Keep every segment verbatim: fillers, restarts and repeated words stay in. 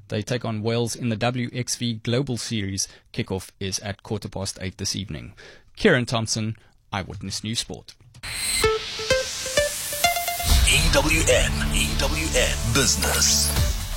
They take on Wales in the W X V Global Series. Kickoff is at quarter past eight this evening. Kieran Thompson, Eyewitness News Sport. E W N, E W N Business.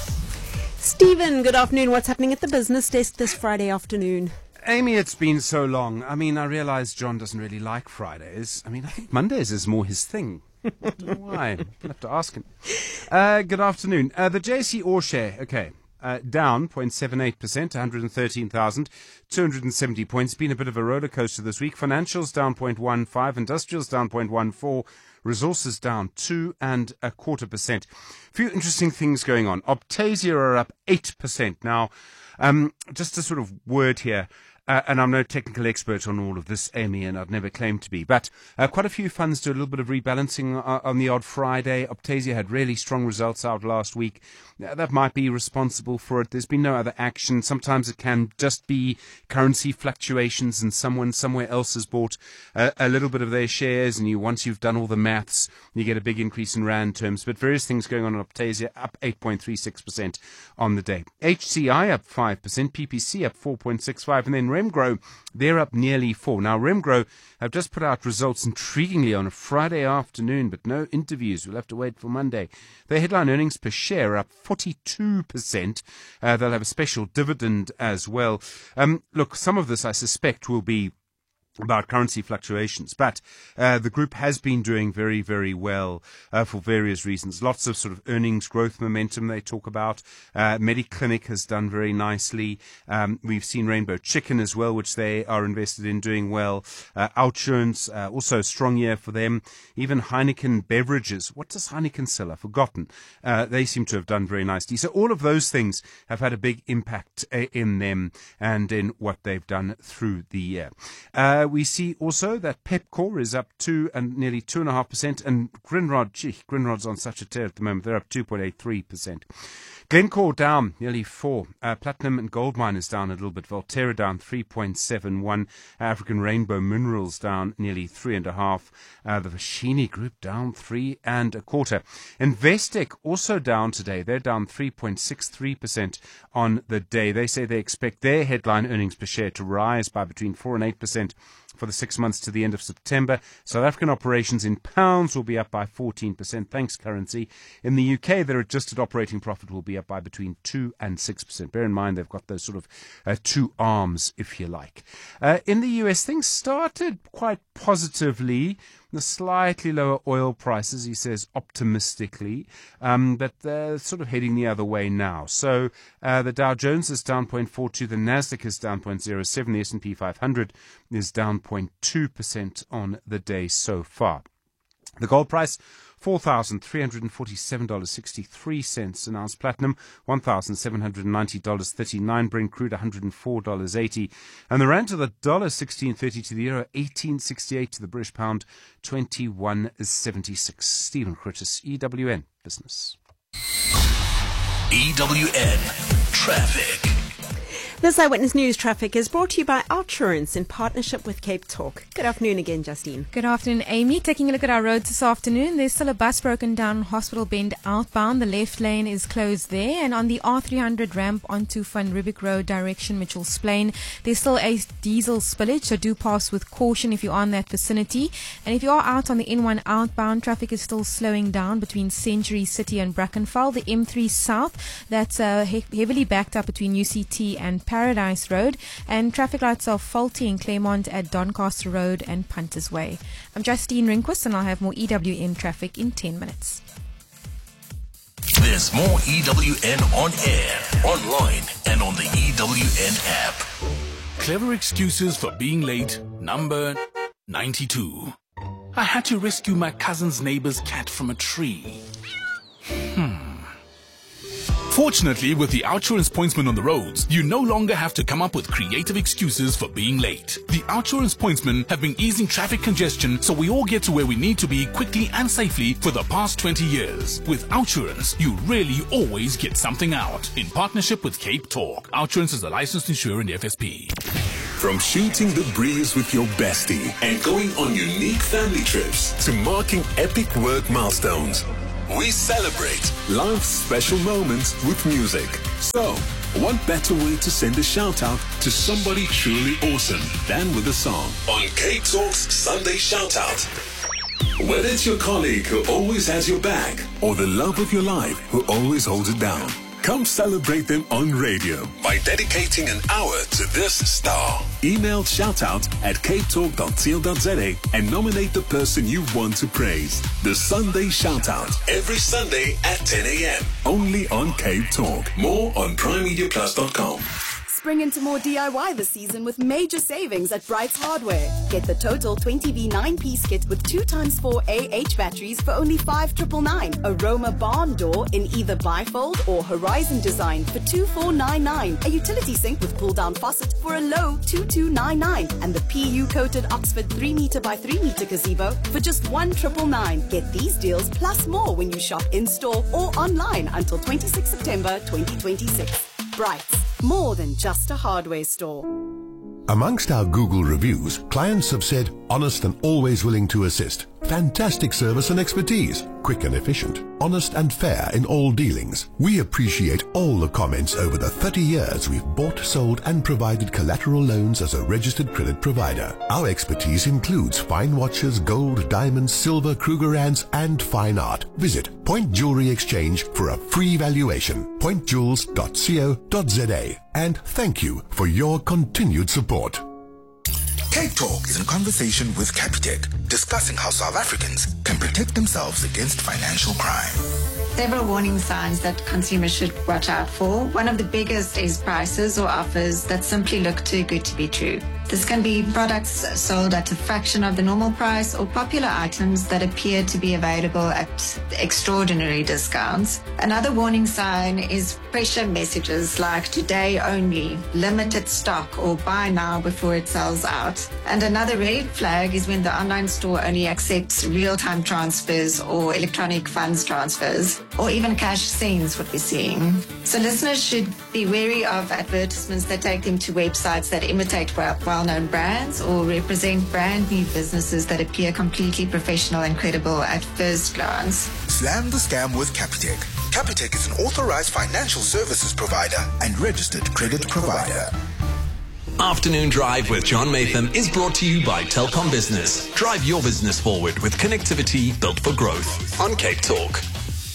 Stephen, good afternoon. What's happening at the business desk this Friday afternoon? Amy, it's been so long. I mean, I realise John doesn't really like Fridays. I mean, I think Mondays is more his thing. I don't know why. I'll have to ask him. Uh, good afternoon. Uh, the J S E All Share, okay, uh, down zero point seven eight percent, one hundred thirteen thousand two hundred seventy points. Been a bit of a roller coaster this week. Financials down zero point one five, industrials down zero point one four, resources down two and a quarter percent. A few interesting things going on. Optasia are up eight percent. Now, um, just a sort of word here. Uh, and I'm no technical expert on all of this, Amy, and I'd never claim to be. But uh, quite a few funds do a little bit of rebalancing uh, on the odd Friday. Optasia had really strong results out last week. Uh, that might be responsible for it. There's been no other action. Sometimes it can just be currency fluctuations and someone somewhere else has bought a, a little bit of their shares, and you once you've done all the maths, you get a big increase in rand terms. But various things going on in Optasia, up eight point three six percent on the day. H C I up five percent, P P C up four point six five, and then Remgro, they're up nearly four. Now, Remgro have just put out results intriguingly on a Friday afternoon, but no interviews. We'll have to wait for Monday. Their headline earnings per share are up forty-two percent. Uh, they'll have a special dividend as well. Um, look, some of this, I suspect, will be about currency fluctuations, but uh, the group has been doing very, very well uh, for various reasons. Lots of sort of earnings growth momentum they talk about. Uh, Mediclinic has done very nicely. Um, we've seen Rainbow Chicken as well, which they are invested in, doing well. Uh, Outsurance, uh, also a strong year for them. Even Heineken Beverages. What does Heineken sell? I've forgotten. Uh, they seem to have done very nicely. So all of those things have had a big impact uh, in them and in what they've done through the year. Uh, Uh, we see also that Pepkor is up two and nearly two and a half percent, and Grindrod, gee, Grindrod's on such a tear at the moment. They're up two point eight three percent. Glencore down nearly four. Uh, Platinum and Gold Miners down a little bit. Volterra down three point seven one. African Rainbow Minerals down nearly three and a half. Uh, the Vashini Group down three and a quarter. Investec also down today. They're down three point six three percent on the day. They say they expect their headline earnings per share to rise by between four and eight percent for the six months to the end of September. South African operations in pounds will be up by fourteen percent, thanks currency. In the U K, their adjusted operating profit will be up by between two and six percent. Bear in mind, they've got those sort of uh, two arms, if you like. Uh, in the U S, things started quite positively. The slightly lower oil prices, he says optimistically, um, but they're sort of heading the other way now. So uh, the Dow Jones is down zero point four two, the Nasdaq is down zero point zero seven, the S and P five hundred is down zero point two percent on the day so far. The gold price, four thousand three hundred forty-seven dollars and sixty-three cents an ounce. Platinum, one thousand seven hundred ninety dollars and thirty-nine cents. Brent crude, one hundred four dollars and eighty cents. And the rand to the dollar, sixteen thirty to the euro, eighteen sixty-eight to the British pound, twenty-one seventy-six. Stephen Curtis, E W N Business. E W N Traffic. This Eyewitness News traffic is brought to you by Outsurance in partnership with Cape Talk. Good afternoon again, Justine. Good afternoon, Amy. Taking a look at our roads this afternoon, there's still a bus broken down on Hospital Bend outbound. The left lane is closed there. And on the R three hundred ramp onto Van Riebeeck Road direction Mitchell's Plain, there's still a diesel spillage, so do pass with caution if you're on that vicinity. And if you are out on the N one outbound, traffic is still slowing down between Century City and Brackenfell. The M three South, that's uh, he- heavily backed up between U C T and Paradise Road, and traffic lights are faulty in Claremont at Doncaster Road and Punters Way. I'm Justine Rinquist, and I'll have more E W N traffic in ten minutes. There's more E W N on air, online, and on the E W N app. Clever excuses for being late, number ninety-two. I had to rescue my cousin's neighbor's cat from a tree. Hmm. Fortunately, with the Outsurance pointsman on the roads, you no longer have to come up with creative excuses for being late. The Outsurance pointsmen have been easing traffic congestion so we all get to where we need to be quickly and safely for the past twenty years. With Outsurance, you really always get something out. In partnership with Cape Talk, Outsurance is a licensed insurer in the F S P. From shooting the breeze with your bestie and going on unique family trips to marking epic work milestones, We celebrate life's special moments with music. So, what better way to send a shout out to somebody truly awesome than with a song on Cape Talk's Sunday Shout Out. Whether it's your colleague who always has your back or the love of your life who always holds it down, come celebrate them on radio by dedicating an hour to this star. Email shoutout at cape talk dot co dot za and nominate the person you want to praise. The Sunday Shoutout, every Sunday at ten a.m. Only on Cape Talk. More on prime media plus dot com. Spring into more D I Y this season with major savings at Bright's Hardware. Get the total twenty V nine-piece kit with two times four A H batteries for only five thousand nine hundred ninety-nine. Aroma barn door in either bifold or horizon design for two thousand four hundred ninety-nine. A utility sink with pull-down faucet for a low two thousand two hundred ninety-nine. And the P U-coated Oxford three meter by three meter gazebo for just one thousand nine hundred ninety-nine. Get these deals plus more when you shop in-store or online until the twenty-sixth of September twenty twenty-six. Brights, more than just a hardware store. Amongst our Google reviews, clients have said, honest and always willing to assist. Fantastic service and expertise. Quick and efficient. Honest and fair in all dealings. We appreciate all the comments over the thirty years we've bought, sold and provided collateral loans as a registered credit provider. Our expertise includes fine watches, gold, diamonds, silver, Krugerrands and fine art. Visit Point Jewelry Exchange for a free valuation. point jewels dot co dot za. And thank you for your continued support. Cape Talk is in conversation with Capitec, discussing how South Africans can protect themselves against financial crime. Several warning signs that consumers should watch out for. One of the biggest is prices or offers that simply look too good to be true. This can be products sold at a fraction of the normal price or popular items that appear to be available at extraordinary discounts. Another warning sign is pressure messages like today only, limited stock, or buy now before it sells out. And another red flag is when the online store only accepts real-time transfers or electronic funds transfers, or even cash sends, what we're seeing. So listeners should be wary of advertisements that take them to websites that imitate well well-known brands or represent brand new businesses that appear completely professional and credible at first glance. Slam the scam with Capitec. Capitec is an authorized financial services provider and registered credit provider. Afternoon Drive with John Matham is brought to you by Telkom Business. Drive your business forward with connectivity built for growth on Cape Talk.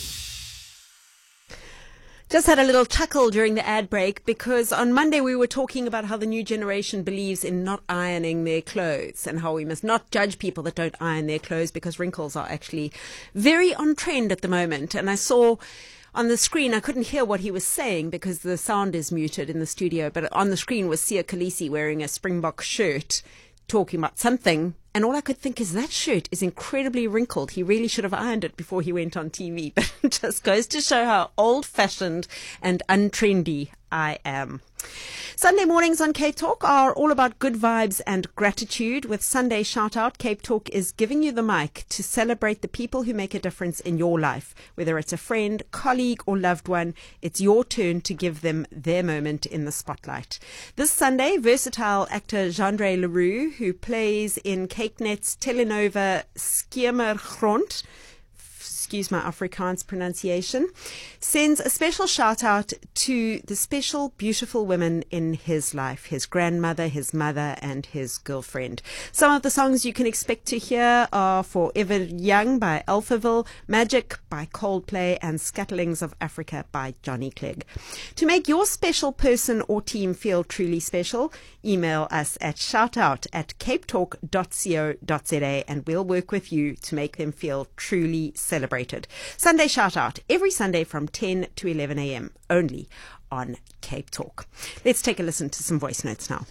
Just had a little chuckle during the ad break because on Monday we were talking about how the new generation believes in not ironing their clothes and how we must not judge people that don't iron their clothes because wrinkles are actually very on trend at the moment. And I saw on the screen, I couldn't hear what he was saying because the sound is muted in the studio, but on the screen was Siya Kolisi wearing a Springbok shirt talking about something. And all I could think is that shirt is incredibly wrinkled. He really should have ironed it before he went on T V. But it just goes to show how old-fashioned and untrendy I am. Sunday mornings on Cape Talk are all about good vibes and gratitude. With Sunday Shout Out, Cape Talk is giving you the mic to celebrate the people who make a difference in your life. Whether it's a friend, colleague or loved one, it's your turn to give them their moment in the spotlight. This Sunday, versatile actor Jandre Leroux, who plays in Cakenet's telenova Skemergrond, excuse my Afrikaans pronunciation, sends a special shout out to the special, beautiful women in his life, his grandmother, his mother, and his girlfriend. Some of the songs you can expect to hear are Forever Young by Alphaville, Magic by Coldplay, and Scatterlings of Africa by Johnny Clegg. To make your special person or team feel truly special, email us at shoutout at cape talk dot co dot za and we'll work with you to make them feel truly celebrated. Sunday Shout Out, every Sunday from ten to eleven a.m. only on Cape Talk. Let's take a listen to some voice notes now.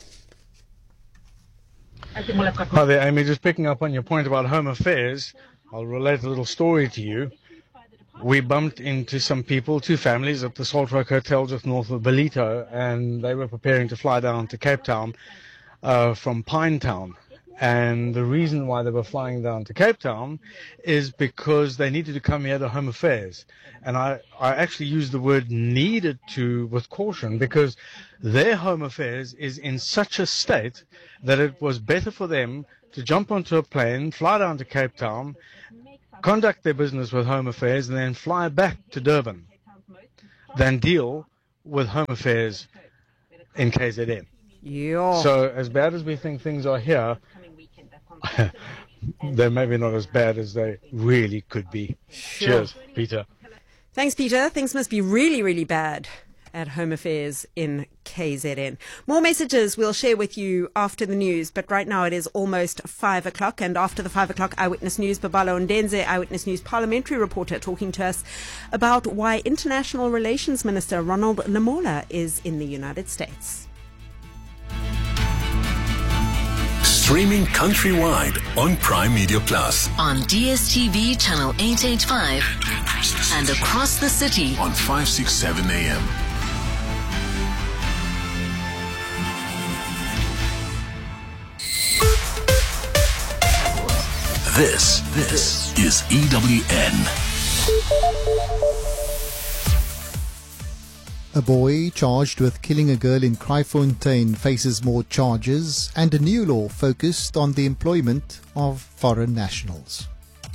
Hi there, Amy. Just picking up on your point about home affairs, I'll relate a little story to you. We bumped into some people, two families, at the Salt Rock Hotel just north of Ballito, and they were preparing to fly down to Cape Town uh, from Pinetown. And the reason why they were flying down to Cape Town is because they needed to come here to Home Affairs. And I, I actually use the word needed to with caution because their Home Affairs is in such a state that it was better for them to jump onto a plane, fly down to Cape Town, conduct their business with Home Affairs and then fly back to Durban than deal with Home Affairs in K Z N. Yeah. So as bad as we think things are here, they're maybe not as bad as they really could be. Sure. Cheers, Peter. Thanks, Peter. Things must be really, really bad at Home Affairs in K Z N. More messages we'll share with you after the news, but right now it is almost five o'clock, and after the five o'clock Eyewitness News, Babalo Ndenze, Eyewitness News parliamentary reporter, talking to us about why International Relations Minister Ronald Lamola is in the United States. Streaming countrywide on Prime Media Plus. On D S T V channel eight eighty-five and across the city on five sixty-seven A M. This, this is E W N. A boy charged with killing a girl in Kraaifontein faces more charges, and a new law focused on the employment of foreign nationals.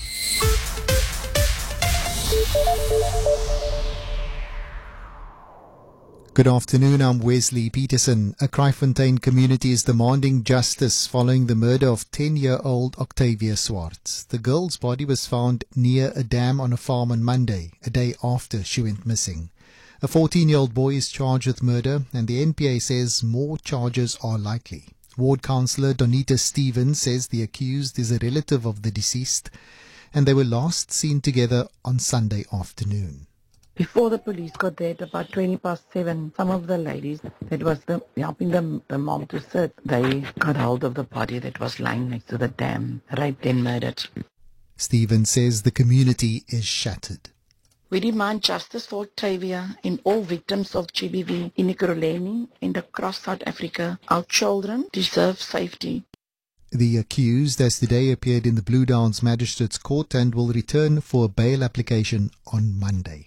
Good afternoon, I'm Wesley Peterson. A Kraaifontein community is demanding justice following the murder of ten-year-old Octavia Swartz. The girl's body was found near a dam on a farm on Monday, a day after she went missing. A fourteen-year-old boy is charged with murder, and the N P A says more charges are likely. Ward Councillor Donita Stevens says the accused is a relative of the deceased, and they were last seen together on Sunday afternoon. Before the police got there at about twenty past seven, some of the ladies that was the, helping the, the mom to sit, they got hold of the body that was lying next to the dam, raped and murdered. Stevens says the community is shattered. We demand justice for Octavia and all victims of G B V in Ekurhuleni and across South Africa. Our children deserve safety. The accused has today appeared in the Blue Downs Magistrates Court and will return for a bail application on Monday.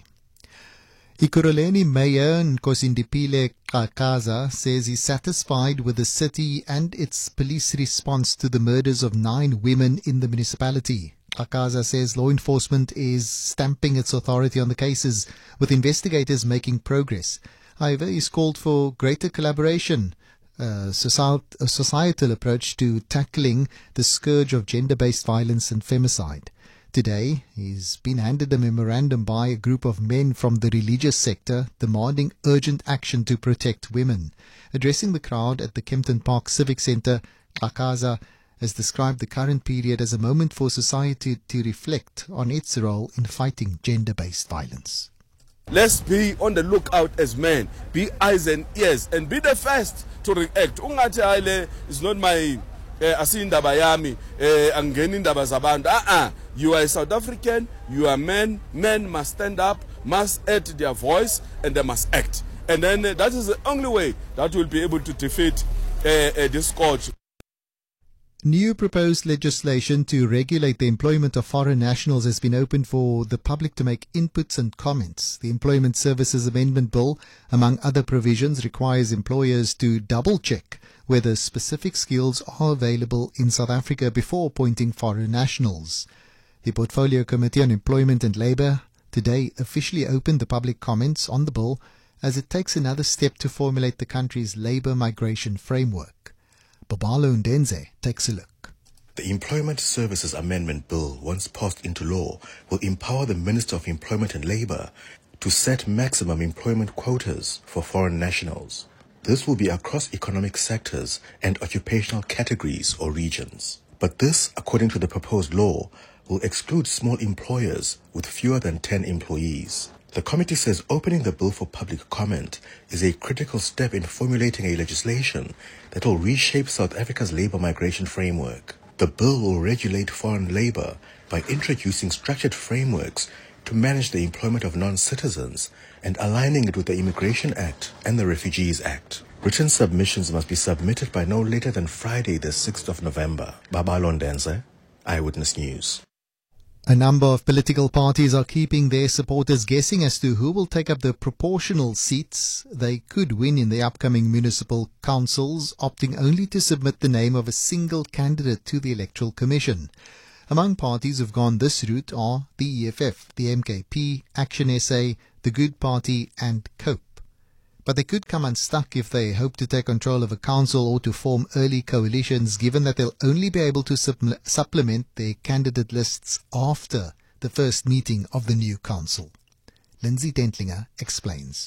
Ekurhuleni Mayor Nkosindipile Qhaqhaza says he's satisfied with the city and its police response to the murders of nine women in the municipality. Qhaqhaza says law enforcement is stamping its authority on the cases, with investigators making progress. However, he's called for greater collaboration, a societal approach to tackling the scourge of gender-based violence and femicide. Today, he's been handed a memorandum by a group of men from the religious sector demanding urgent action to protect women. Addressing the crowd at the Kempton Park Civic Centre, Qhaqhaza has described the current period as a moment for society to reflect on its role in fighting gender-based violence. Let's be on the lookout as men, be eyes and ears, and be the first to react. Ungathi hayi is not my asindaba yami angeni indaba zabantu. Ah, you are a South African, you are men. Men must stand up, must add their voice, and they must act. And then uh, that is the only way that we'll be able to defeat uh, uh, this scourge. New proposed legislation to regulate the employment of foreign nationals has been opened for the public to make inputs and comments. The Employment Services Amendment Bill, among other provisions, requires employers to double-check whether specific skills are available in South Africa before appointing foreign nationals. The Portfolio Committee on Employment and Labour today officially opened the public comments on the bill as it takes another step to formulate the country's labour migration framework. Babalo Ndenze takes a look. The Employment Services Amendment Bill, once passed into law, will empower the Minister of Employment and Labour to set maximum employment quotas for foreign nationals. This will be across economic sectors and occupational categories or regions. But this, according to the proposed law, will exclude small employers with fewer than ten employees. The committee says opening the bill for public comment is a critical step in formulating a legislation that will reshape South Africa's labour migration framework. The bill will regulate foreign labour by introducing structured frameworks to manage the employment of non-citizens and aligning it with the Immigration Act and the Refugees Act. Written submissions must be submitted by no later than Friday, the sixth of November. Babalo Ndenze, Eyewitness News. A number of political parties are keeping their supporters guessing as to who will take up the proportional seats they could win in the upcoming municipal councils, opting only to submit the name of a single candidate to the Electoral Commission. Among parties who've gone this route are the E F F, the M K P, Action S A, the Good Party and COPE. But they could come unstuck if they hope to take control of a council or to form early coalitions, given that they'll only be able to supple- supplement their candidate lists after the first meeting of the new council. Lindsay Dentlinger explains.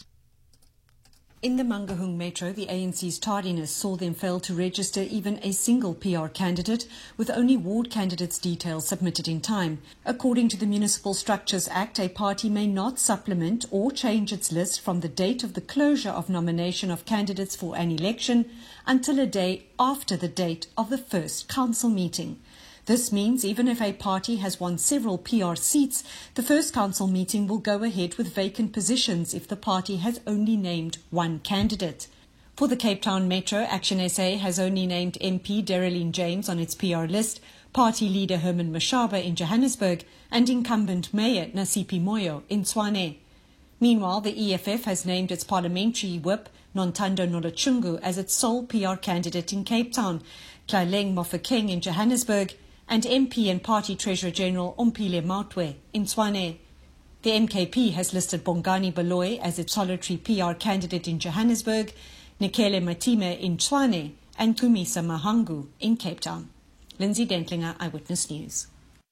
In the Mangaung Metro, the A N C's tardiness saw them fail to register even a single P R candidate, with only ward candidates' details submitted in time. According to the Municipal Structures Act, a party may not supplement or change its list from the date of the closure of nomination of candidates for an election until a day after the date of the first council meeting. This means even if a party has won several P R seats, the first council meeting will go ahead with vacant positions if the party has only named one candidate. For the Cape Town Metro, Action S A has only named M P Daryline James on its P R list, party leader Herman Mashaba in Johannesburg, and incumbent Mayor Nasipi Moyo in Tshwane. Meanwhile, the E F F has named its parliamentary whip, Nontando Nolochungu, as its sole P R candidate in Cape Town, Tlaleng Mofokeng in Johannesburg, and M P and Party Treasurer General Umpile Mautwe in Tshwane. The M K P has listed Bongani Baloyi as its solitary P R candidate in Johannesburg, Nikele Matime in Tshwane, and Kumisa Mahangu in Cape Town. Lindsay Dentlinger, Eyewitness News.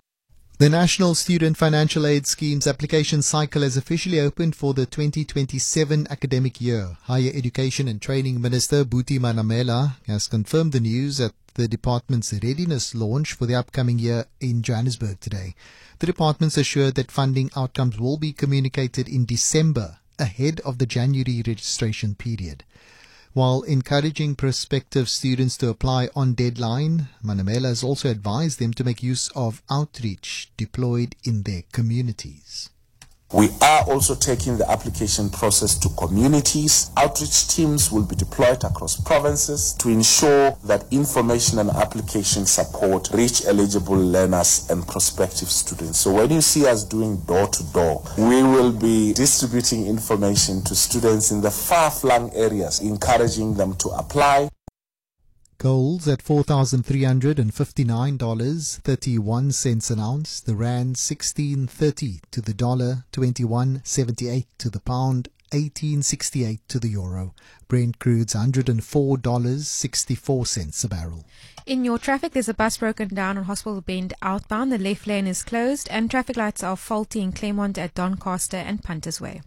The National Student Financial Aid Scheme's application cycle has officially opened for the twenty twenty-seven academic year. Higher Education and Training Minister Buti Manamela has confirmed the news at the department's readiness launch for the upcoming year in Johannesburg today. The department's assured that funding outcomes will be communicated in December, ahead of the January registration period. While encouraging prospective students to apply on deadline, Manamela has also advised them to make use of outreach deployed in their communities. We are also taking the application process to communities. Outreach teams will be deployed across provinces to ensure that information and application support reach eligible learners and prospective students. So when you see us doing door-to-door, we will be distributing information to students in the far-flung areas, encouraging them to apply. Gold's at four thousand three hundred fifty-nine dollars and thirty-one cents an ounce. The rand sixteen thirty to the dollar, twenty-one seventy-eight to the pound, eighteen sixty-eight to the euro. Brent crude's one hundred four dollars and sixty-four cents a barrel. In your traffic, there's a bus broken down on Hospital Bend outbound. The left lane is closed and traffic lights are faulty in Claremont at Doncaster and Punters Way.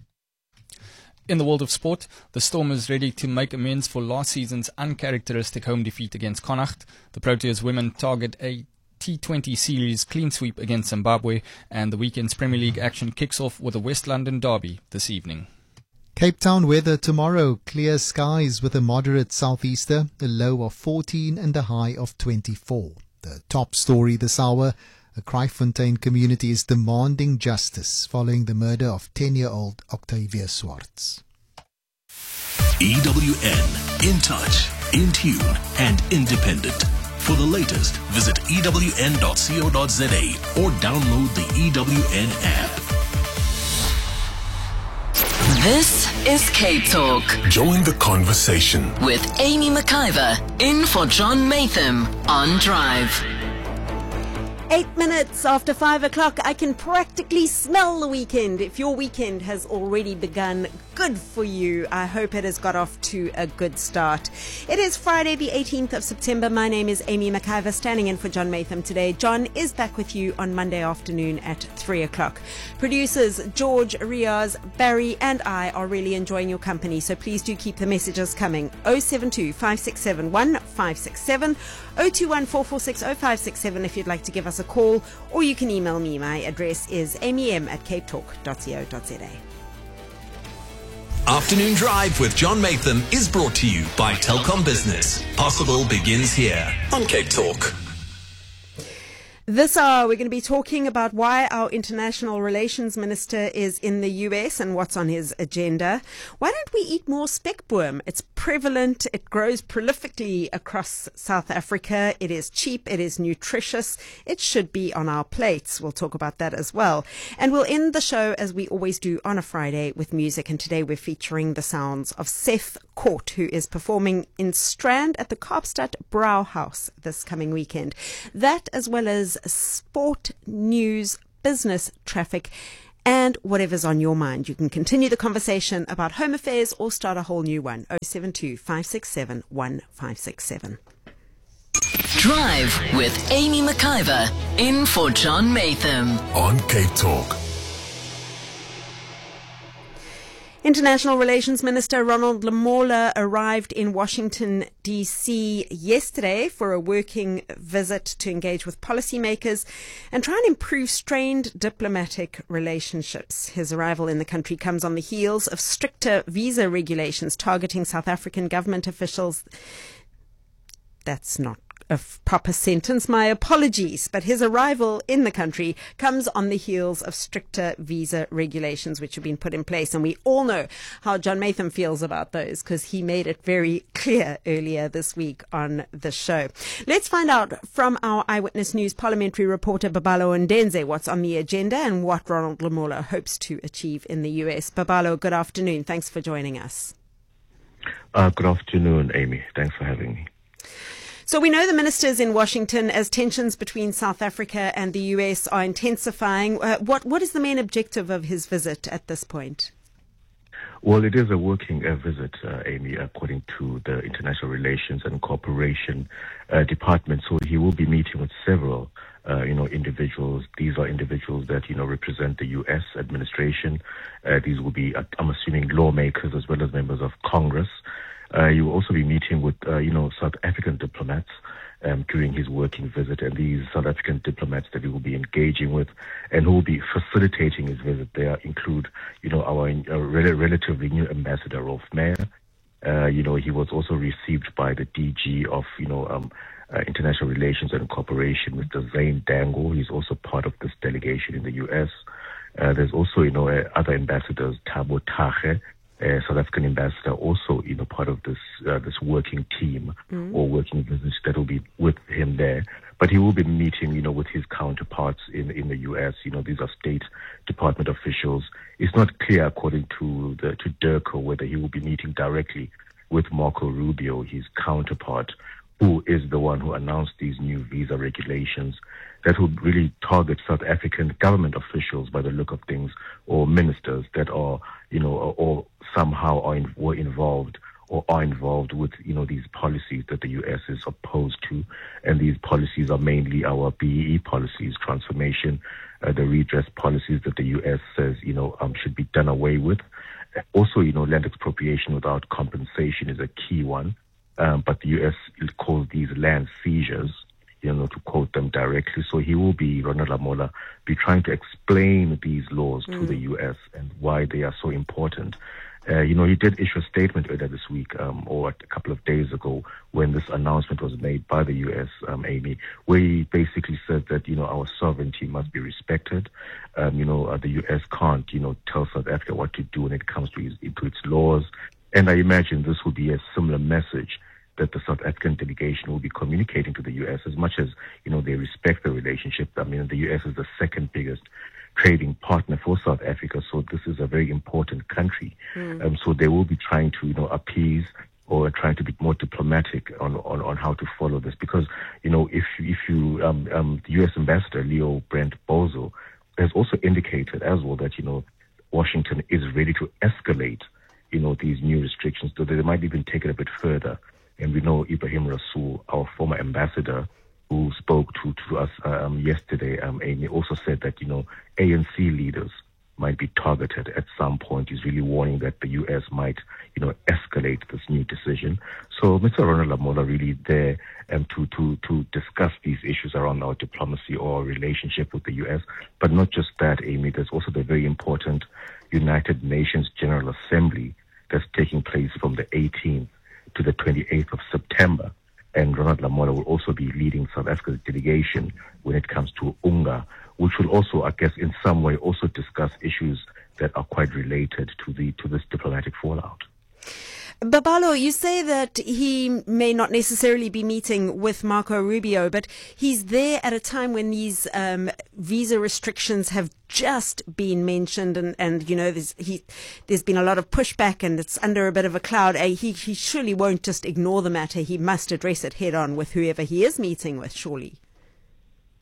In the world of sport, the Storm is ready to make amends for last season's uncharacteristic home defeat against Connacht. The Proteas women target a T twenty series clean sweep against Zimbabwe, and the weekend's Premier League action kicks off with a West London derby this evening. Cape Town weather tomorrow, clear skies with a moderate southeaster, a low of fourteen and a high of twenty-four. The top story this hour, a Kraaifontein community is demanding justice following the murder of ten-year-old Octavia Swartz. E W N, in touch, in tune and independent. For the latest, visit E W N dot co dot za or download the E W N app. This is Cape Talk. Join the conversation with Amy McIver, in for John Matham on Drive. Eight minutes after five o'clock, I can practically smell the weekend. If your weekend has already begun, good for you. I hope it has got off to a good start. It is Friday the eighteenth of September. My name is Amy McIver, standing in for John Matham today. John is back with you on Monday afternoon at three o'clock. Producers George, Riaz, Barry and I are really enjoying your company, so please do keep the messages coming. oh seven two, five six seven, one five six seven, oh two one, four four six, oh five six seven if you'd like to give us a call, or you can email me. My address is amym at cape talk dot co dot za. Afternoon Drive with John Matham is brought to you by Telkom Business. Possible begins here on Cape Talk. This hour, we're going to be talking about why our international relations minister is in the U S and what's on his agenda. Why don't we eat more spekboom? It's prevalent. It grows prolifically across South Africa. It is cheap. It is nutritious. It should be on our plates. We'll talk about that as well. And we'll end the show, as we always do on a Friday, with music. And today we're featuring the sounds of Seth Court, who is performing in Strand at the Kaapstad Brauhaus this coming weekend. That, as well as sport, news, business, traffic, and whatever's on your mind. You can continue the conversation about home affairs or start a whole new one. oh seven two, five six seven, one five six seven. Drive with Amy McIver, in for John Matham on Cape Talk. International Relations Minister Ronald Lamola arrived in Washington, D C yesterday for a working visit to engage with policymakers and try and improve strained diplomatic relationships. His arrival in the country comes on the heels of stricter visa regulations targeting South African government officials. That's not a f- proper sentence, my apologies, but his arrival in the country comes on the heels of stricter visa regulations which have been put in place, and we all know how John Matham feels about those because he made it very clear earlier this week on the show. Let's find out from our Eyewitness News parliamentary reporter Babalo Ndenze what's on the agenda and what Ronald Lamola hopes to achieve in the U S. Babalo, good afternoon. Thanks for joining us. Uh, good afternoon, Amy. Thanks for having me. So we know the ministers in Washington as tensions between South Africa and the U S are intensifying. Uh, what what is the main objective of his visit at this point? Well, it is a working uh, visit, uh, Amy, according to the International Relations and Cooperation uh, Department. So he will be meeting with several, uh, you know, individuals. These are individuals that, you know, represent the U S administration. Uh, these will be, uh, I'm assuming, lawmakers as well as members of Congress. Uh, you will also be meeting with, uh, you know, South African diplomats um, during his working visit, and these South African diplomats that he will be engaging with and who will be facilitating his visit there include, you know, our uh, rel- relatively new ambassador, Rolf Meyer. Uh, you know, he was also received by the D G of, you know, um, uh, International Relations and Cooperation, Mister Zane Dango. He's also part of this delegation in the U S. Uh, there's also, you know, uh, other ambassadors, Thabo Thage, Uh, South African ambassador, also, you know, part of this uh, this working team mm. or working business that will be with him there. But he will be meeting, you know, with his counterparts in in the U S. You know, these are State Department officials. It's not clear, according to the to DIRCO, whether he will be meeting directly with Marco Rubio, his counterpart, who is the one who announced these new visa regulations that would really target South African government officials by the look of things, or ministers that are, you know, or, or somehow are in, were involved or are involved with, you know, these policies that the U S is opposed to. And these policies are mainly our B E E policies, transformation, uh, the redress policies that the U S says, you know, um, should be done away with. Also, you know, land expropriation without compensation is a key one. Um, but the U S calls these land seizures, you know, to quote them directly. So he will be, Ronald Lamola, be trying to explain these laws mm. to the U S and why they are so important. Uh, you know, he did issue a statement earlier this week, um, or a couple of days ago, when this announcement was made by the U S, um, Amy, where he basically said that, you know, our sovereignty must be respected. Um, you know, uh, the U S can't, you know, tell South Africa what to do when it comes to, his, to its laws. And I imagine this will be a similar message that the South African delegation will be communicating to the U S, as much as, you know, they respect the relationship. I mean, the U S is the second biggest trading partner for South Africa, so this is a very important country. Mm. Um, so they will be trying to, you know, appease or trying to be more diplomatic on, on, on how to follow this. Because, you know, if, if you, um, um, the U S ambassador, Leo Brent Bozo, has also indicated as well that, you know, Washington is ready to escalate, you know, these new restrictions, so they might even take it a bit further. And we know Ibrahim Rasool, our former ambassador, who spoke to, to us um, yesterday, um, Amy, also said that, you know, A N C leaders might be targeted at some point. He's really warning that the U S might, you know, escalate this new decision. So Mister Ronald Lamola really there um, to, to, to discuss these issues around our diplomacy or our relationship with the U S. But not just that, Amy, there's also the very important United Nations General Assembly that's taking place from the eighteenth to the twenty-eighth of September. And Ronald Lamola will also be leading South Africa's delegation when it comes to UNGA, which will also, I guess, in some way also discuss issues that are quite related to the to this diplomatic fallout. Babalo, you say that he may not necessarily be meeting with Marco Rubio, but he's there at a time when these um, visa restrictions have just been mentioned, and, and you know, there's, he, there's been a lot of pushback and it's under a bit of a cloud. Uh, he, he surely won't just ignore the matter. He must address it head on with whoever he is meeting with, surely.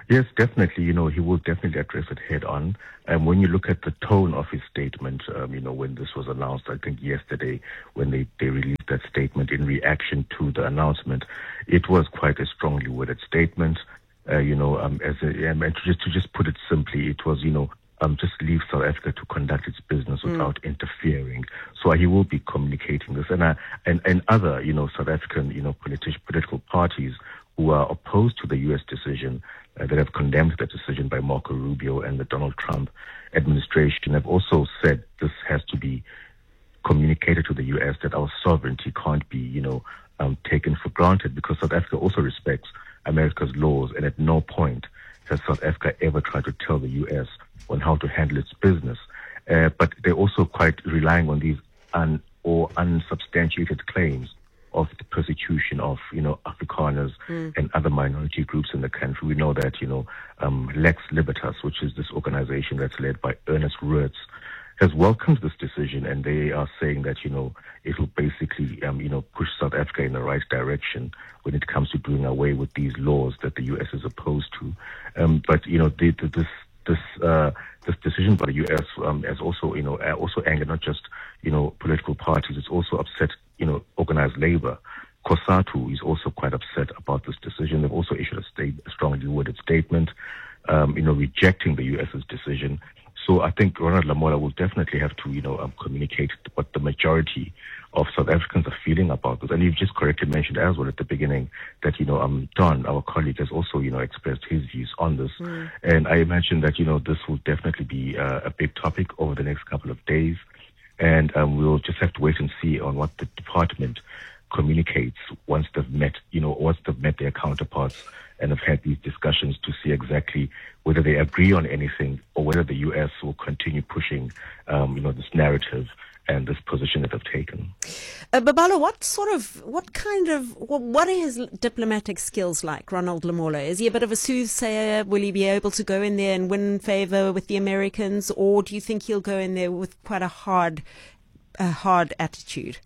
Yes, definitely. You know, he will definitely address it head on. And when you look at the tone of his statement, um, you know, when this was announced, I think yesterday, when they, they released that statement in reaction to the announcement, it was quite a strongly worded statement. Uh, you know, um, as a, um, and to just, to just put it simply, it was, you know, um, just leave South Africa to conduct its business without mm. interfering. So he will be communicating this. And, uh, and, and other, you know, South African, you know, politi- political parties who are opposed to the U S decision, uh, that have condemned that decision by Marco Rubio and the Donald Trump administration, have also said this has to be communicated to the U S, that our sovereignty can't be, you know, um, taken for granted, because South Africa also respects America's laws, and at no point has South Africa ever tried to tell the U S on how to handle its business. Uh, but they're also quite relying on these un- or unsubstantiated claims of the persecution of, you know, Afrikaners mm. and other minority groups in the country. We know that, you know, um, Lex Libertas, which is this organization that's led by Ernest Roets, has welcomed this decision, and they are saying that, you know, it will basically, um, you know, push South Africa in the right direction when it comes to doing away with these laws that the U S is opposed to. Um, but, you know, the, the, this this uh, this decision by the U S um, has also, you know, also angered not just, you know, political parties. It's also upset, you know, organized labor. COSATU is also quite upset about this decision. They've also issued a, state, a strongly worded statement, um, you know, rejecting the U S's decision. So I think Ronald Lamola will definitely have to, you know, um, communicate what the majority of South Africans are feeling about this. And you've just correctly mentioned as well at the beginning that, you know, um, Don, our colleague, has also, you know, expressed his views on this. Mm. And I imagine that, you know, this will definitely be uh, a big topic over the next couple of days. And um, we'll just have to wait and see on what the department communicates once they've met, you know, once they've met their counterparts and have had these discussions to see exactly whether they agree on anything or whether the U S will continue pushing, um, you know, this narrative and this position that they've taken. Uh, Babalo, what sort of, what kind of, what, what are his diplomatic skills like, Ronald Lamola? Is he a bit of a soothsayer? Will he be able to go in there and win favor with the Americans? Or do you think he'll go in there with quite a hard, a hard attitude?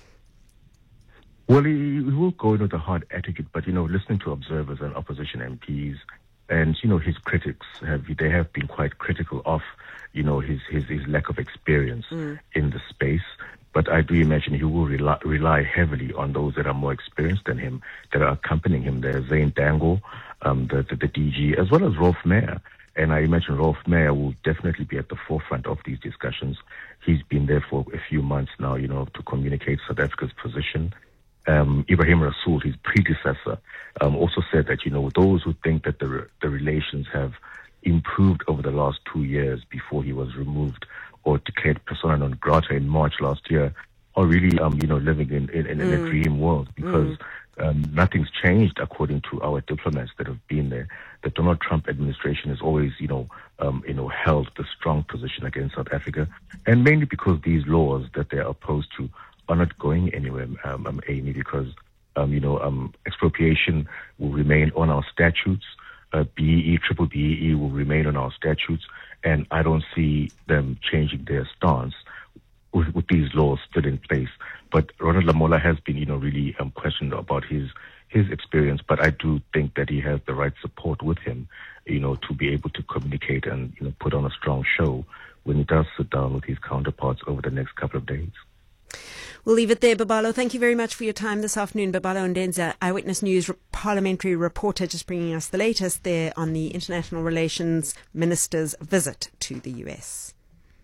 Well, he, he will go in with a hard attitude, but, you know, listening to observers and opposition M Ps and, you know, his critics, have they have been quite critical of, you know, his, his, his lack of experience mm. in the space. But I do imagine he will rely, rely heavily on those that are more experienced than him, that are accompanying him. There's Zane Dangle, um, the, the, the D G, as well as Rolf Meyer. And I imagine Rolf Meyer will definitely be at the forefront of these discussions. He's been there for a few months now, you know, to communicate South Africa's position. Um, Ibrahim Rasool, his predecessor, um, also said that, you know, those who think that the re- the relations have improved over the last two years before he was removed or declared persona non grata in March last year are really, um, you know, living in, in, in mm. a dream world, because mm. um, nothing's changed according to our diplomats that have been there. The Donald Trump administration has always, you know, um, you know, held the strong position against South Africa, and mainly because these laws that they're opposed to are not going anywhere, um, um, Amy, because, um, you know, um, expropriation will remain on our statutes. Uh, B E E, triple B E E will remain on our statutes, and I don't see them changing their stance with, with these laws still in place. But Ronald Lamola has been, you know, really um, questioned about his his experience, but I do think that he has the right support with him, you know, to be able to communicate and, you know, put on a strong show when he does sit down with his counterparts over the next couple of days. We'll leave it there, Babalo. Thank you very much for your time this afternoon. Babalo Ndenza, Eyewitness News parliamentary reporter, just bringing us the latest there on the International Relations Minister's visit to the U S.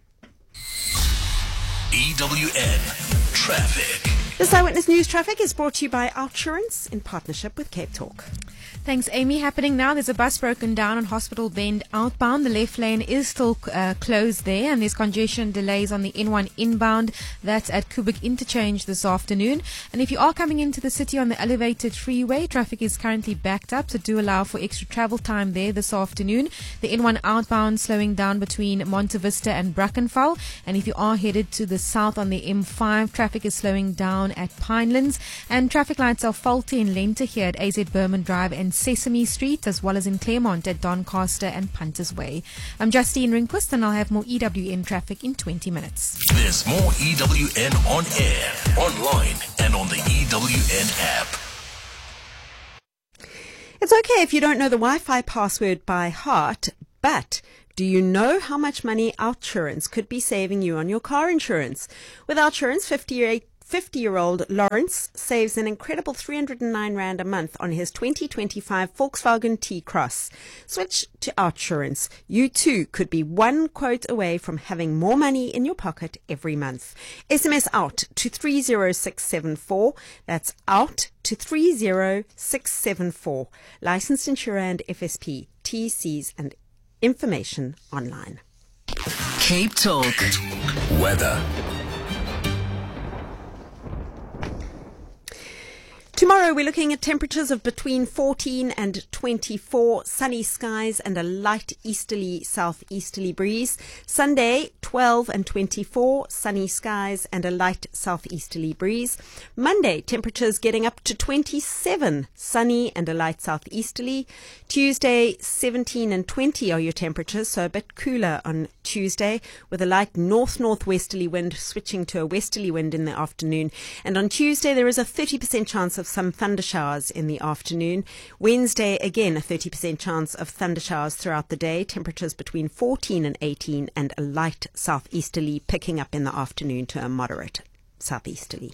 E W N Traffic. This Eyewitness News Traffic is brought to you by Outsurance in partnership with Cape Talk. Thanks, Amy. Happening now, there's a bus broken down on Hospital Bend outbound. The left lane is still uh, closed there, and there's congestion delays on the N one inbound. That's at Kubik Interchange this afternoon. And if you are coming into the city on the elevated freeway, traffic is currently backed up, so do allow for extra travel time there this afternoon. The N one outbound slowing down between Monte Vista and Brackenfell. And if you are headed to the south on the M five, traffic is slowing down at Pinelands. And traffic lights are faulty in Lente here at A Z Berman Drive and Sesame Street, as well as in Claremont at Doncaster and Punters Way. I'm Justine Rinquist, and I'll have more E W N traffic in twenty minutes. There's more E W N on air, online, and on the E W N app. It's okay if you don't know the Wi-Fi password by heart, but do you know how much money Outsurance could be saving you on your car insurance? With Outsurance, fifty-year-old Lawrence saves an incredible three hundred nine rand a month on his twenty twenty-five Volkswagen T-Cross. Switch to Outsurance. You too could be one quote away from having more money in your pocket every month. S M S out to three zero six seven four. That's out to three zero six seven four. Licensed insurer and F S P. T Cs and information online. Cape Talk. Weather. Tomorrow we're looking at temperatures of between fourteen and twenty-four, sunny skies and a light easterly southeasterly breeze. Sunday, twelve and twenty-four, sunny skies and a light southeasterly breeze. Monday, temperatures getting up to twenty-seven, sunny and a light southeasterly. Tuesday, seventeen and twenty are your temperatures, so a bit cooler on Tuesday with a light north-northwesterly wind switching to a westerly wind in the afternoon. And on Tuesday there is a thirty percent chance of some thunder showers in the afternoon. Wednesday, again, a thirty percent chance of thunder showers throughout the day. Temperatures between fourteen and eighteen and a light southeasterly picking up in the afternoon to a moderate southeasterly.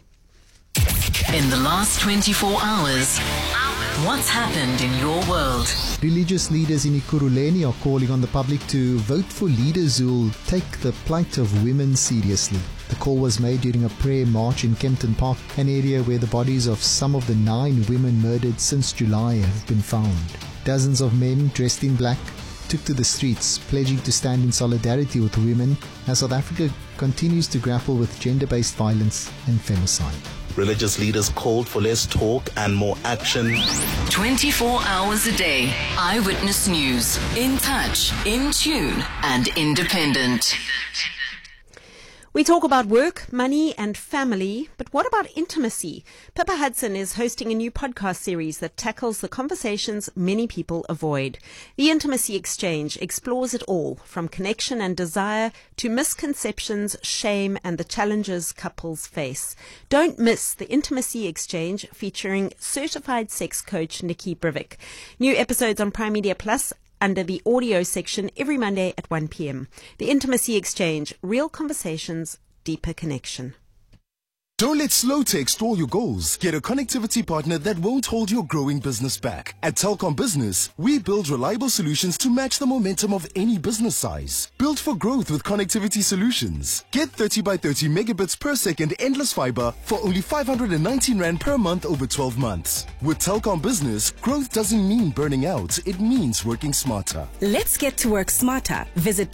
In the last twenty-four hours, what's happened in your world? Religious leaders in Ekurhuleni are calling on the public to vote for leaders who'll take the plight of women seriously. The call was made during a prayer march in Kempton Park, an area where the bodies of some of the nine women murdered since July have been found. Dozens of men dressed in black took to the streets, pledging to stand in solidarity with women as South Africa continues to grapple with gender-based violence and femicide. Religious leaders called for less talk and more action. twenty-four hours a day. Eyewitness News. In touch, in tune, and independent. We talk about work, money and family, but what about intimacy? Pippa Hudson is hosting a new podcast series that tackles the conversations many people avoid. The Intimacy Exchange explores it all, from connection and desire to misconceptions, shame and the challenges couples face. Don't miss the Intimacy Exchange featuring certified sex coach Nikki Brivik. New episodes on Prime Media Plus under the audio section every Monday at one p.m. The Intimacy Exchange, real conversations, deeper connection. Don't let Slowtech stall your goals. Get a connectivity partner that won't hold your growing business back. At Telkom Business, we build reliable solutions to match the momentum of any business size. Built for growth with connectivity solutions. Get thirty by thirty megabits per second endless fiber for only five hundred nineteen rand per month over twelve months. With Telkom Business, growth doesn't mean burning out. It means working smarter. Let's get to work smarter. Visit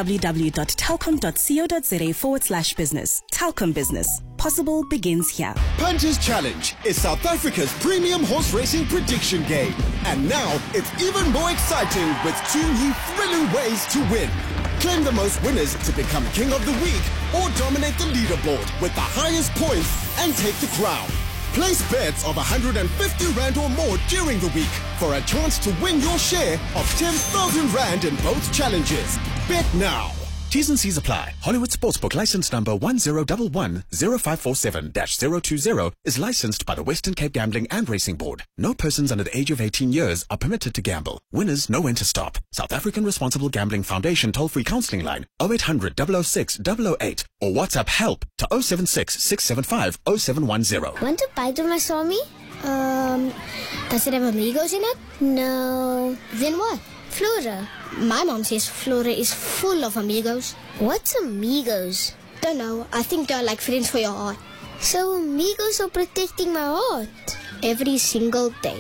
www.telkom.co.za forward slash business. Telkom Business. Possible begins here. Punches Challenge is South Africa's premium horse racing prediction game. And now it's even more exciting with two new thrilling ways to win. Claim the most winners to become King of the Week or dominate the leaderboard with the highest points and take the crown. Place bets of one hundred fifty rand or more during the week for a chance to win your share of ten thousand rand in both challenges. Bet now. T's and C's apply. Hollywood Sportsbook license number one zero one one zero five four seven dash zero two zero is licensed by the Western Cape Gambling and Racing Board. No persons under the age of eighteen years are permitted to gamble. Winners know when to stop. South African Responsible Gambling Foundation toll-free counseling line oh eight hundred, double oh six, double oh eight or WhatsApp help to oh seven six, six seven five, oh seven one zero. Want to bite on my Swami? Um, does it have amigos in it? No. Then what? Flora. My mom says Flora is full of amigos. What's amigos? Don't know. I think they're like friends for your heart. So amigos are protecting my heart every single day.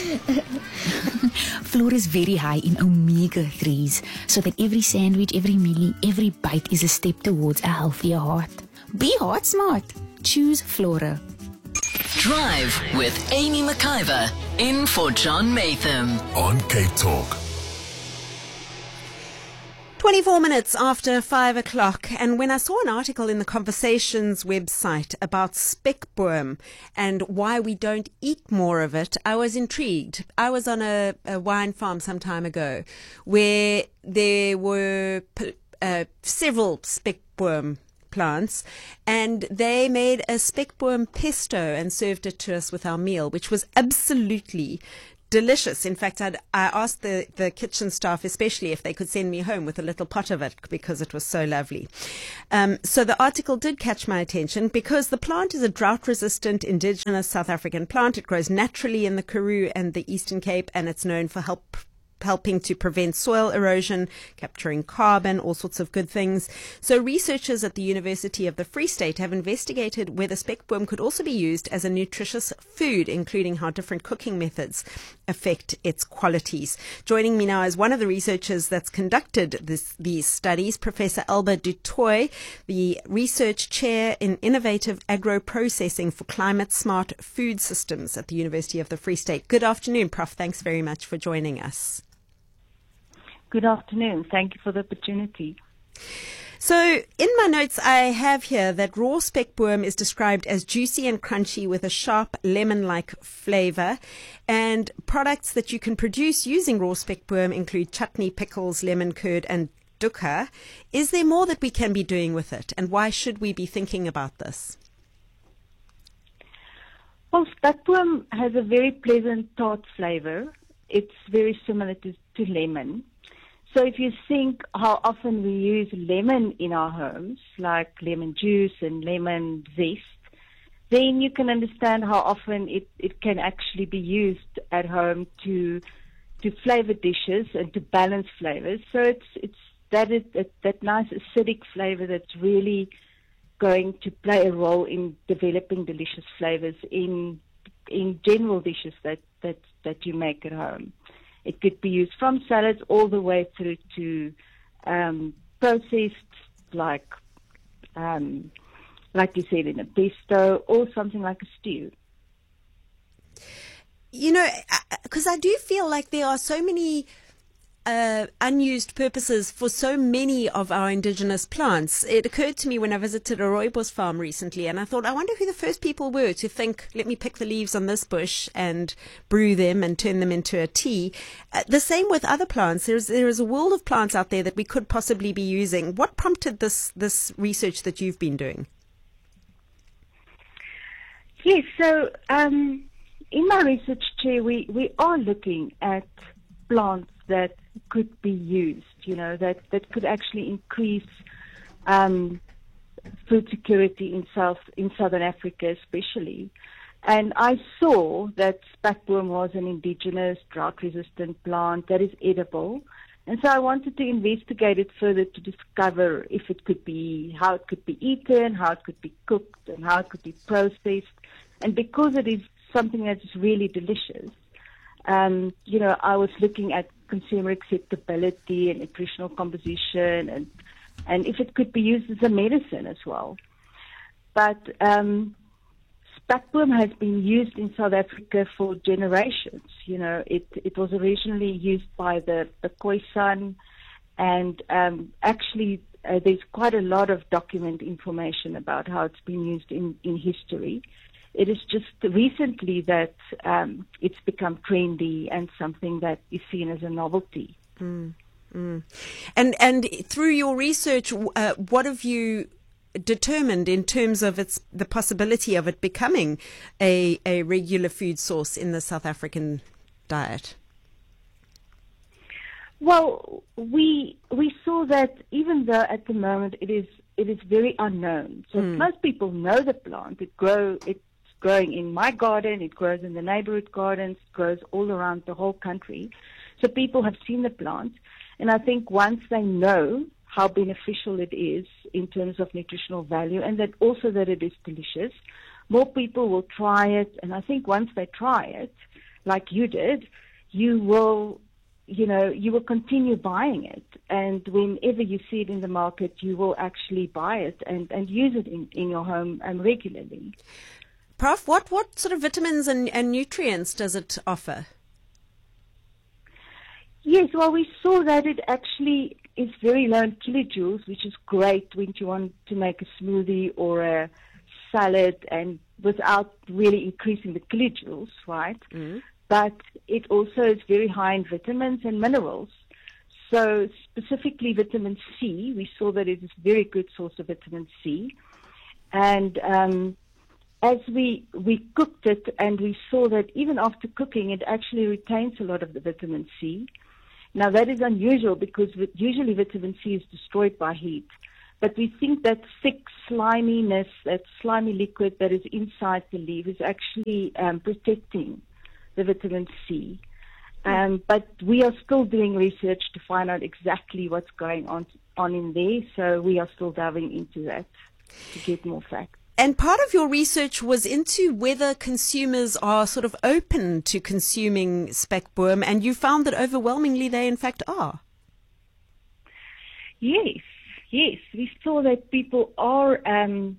Flora is very high in omega threes, so that every sandwich, every meal, every bite is a step towards a healthier heart. Be heart smart. Choose Flora. Drive with Amy McIver, in for John Matham. On Cape Talk. twenty-four minutes after five o'clock, and when I saw an article in the Conversations website about spekboom and why we don't eat more of it, I was intrigued. I was on a, a wine farm some time ago where there were uh, several spekboom plants, and they made a spekboom pesto and served it to us with our meal, which was absolutely delicious. In fact, I'd, I asked the, the kitchen staff especially if they could send me home with a little pot of it because it was so lovely. Um, so the article did catch my attention because the plant is a drought-resistant indigenous South African plant. It grows naturally in the Karoo and the Eastern Cape, and it's known for help helping to prevent soil erosion, capturing carbon, all sorts of good things. So researchers at the University of the Free State have investigated whether spekboom could also be used as a nutritious food, including how different cooking methods affect its qualities. Joining me now is one of the researchers that's conducted this, these studies, Professor Alba du Toit, the Research Chair in Innovative Agro-Processing for Climate-Smart Food Systems at the University of the Free State. Good afternoon, Professor Thanks very much for joining us. Good afternoon. Thank you for the opportunity. So in my notes, I have here that raw spekboom is described as juicy and crunchy with a sharp lemon-like flavor. And products that you can produce using raw spekboom include chutney, pickles, lemon curd, and dukha. Is there more that we can be doing with it? And why should we be thinking about this? Well, spekboom has a very pleasant tart flavor. It's very similar to, to lemon. So if you think how often we use lemon in our homes, like lemon juice and lemon zest, then you can understand how often it, it can actually be used at home to to flavor dishes and to balance flavors. So it's it's that is that, that nice acidic flavor that's really going to play a role in developing delicious flavors in in general dishes that, that, that you make at home. It could be used from salads all the way through to um, processed, like um, like you said, in a pesto or something like a stew. You know, because I do feel like there are so many uh, unused purposes for so many of our indigenous plants. It occurred to me when I visited a rooibos farm recently, and I thought, I wonder who the first people were to think, let me pick the leaves on this bush and brew them and turn them into a tea. Uh, the same with other plants. There's there is a world of plants out there that we could possibly be using. What prompted this this research that you've been doing? Yes, so um, in my research chair, we, we are looking at plants that could be used, you know, that, that could actually increase um, food security in South in Southern Africa especially. And I saw that spekboom was an indigenous drought-resistant plant that is edible. And so I wanted to investigate it further to discover if it could be, how it could be eaten, how it could be cooked, and how it could be processed. And because it is something that is really delicious, um, you know, I was looking at consumer acceptability and nutritional composition, and and if it could be used as a medicine as well. But um, spekboom has been used in South Africa for generations. You know, it it was originally used by the the Khoisan, and um, actually uh, there's quite a lot of document information about how it's been used in, in history. It is just recently that um, it's become trendy and something that is seen as a novelty. Mm, mm. And and through your research, uh, what have you determined in terms of its the possibility of it becoming a a regular food source in the South African diet? Well, we we saw that even though at the moment it is it is very unknown. So mm. most people know the plant. It grow it's growing in my garden. It grows in the neighborhood gardens. It grows all around the whole country. So people have seen the plant, and I think once they know how beneficial it is in terms of nutritional value, and that also that it is delicious, more people will try it. And I think once they try it, like you did, you will, you know, you will continue buying it. And whenever you see it in the market, you will actually buy it and, and use it in, in your home um, regularly. Prof, what, what sort of vitamins and, and nutrients does it offer? Yes, well, we saw that it actually is very low in kilojoules, which is great when you want to make a smoothie or a salad and without really increasing the kilojoules, right? Mm. But it also is very high in vitamins and minerals. So specifically vitamin C, we saw that it is a very good source of vitamin C. And um, as we we cooked it, and we saw that even after cooking, it actually retains a lot of the vitamin C. Now, that is unusual because usually vitamin C is destroyed by heat. But we think that thick sliminess, that slimy liquid that is inside the leaf is actually um, protecting the vitamin C. Um, but we are still doing research to find out exactly what's going on, on in there. So we are still diving into that to get more facts. And part of your research was into whether consumers are sort of open to consuming spekboom, and you found that overwhelmingly they in fact are. Yes, yes. We saw that people are um,